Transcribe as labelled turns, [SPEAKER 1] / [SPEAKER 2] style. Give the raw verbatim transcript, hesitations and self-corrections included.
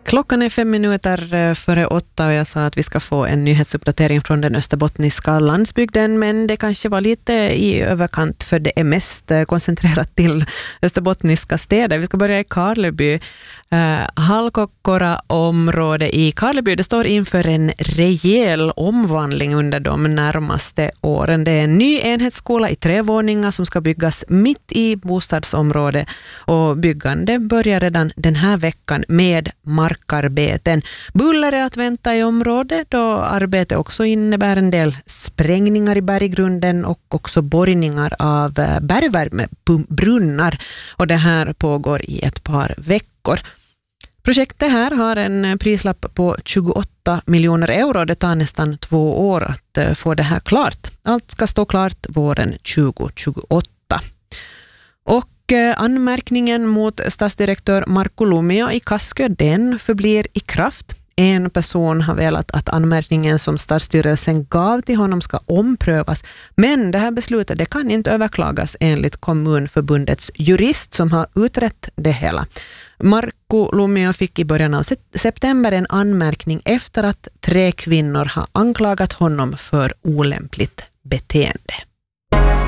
[SPEAKER 1] Klockan är fem minuter före åtta och jag sa att vi ska få en nyhetsuppdatering från den österbottniska landsbygden, men det kanske var lite i överkant för det är mest koncentrerat till österbottniska städer. Vi ska börja i Karleby. Uh, Halkokkora-område i Karleby, det står inför en rejäl omvandling under de närmaste åren. Det är en ny enhetsskola i tre våningar som ska byggas mitt i bostadsområdet och byggande börjar redan den här veckan med markarbeten. Buller är att vänta i området då arbetet också innebär en del sprängningar i berggrunden och också borrningar av bergvärmebrunnar, och det här pågår i ett par veckor. Projektet här har en prislapp på tjugoåtta miljoner euro. Det tar nästan två år att få det här klart. Allt ska stå klart våren tjugo tjugoåtta. Och anmärkningen mot stadsdirektör Markku Lumio i Kaskö, den förblir i kraft. En person har velat att anmärkningen som stadsstyrelsen gav till honom ska omprövas, men det här beslutet det kan inte överklagas enligt kommunförbundets jurist som har utrett det hela. Markku Lumio fick i början av september en anmärkning efter att tre kvinnor har anklagat honom för olämpligt beteende.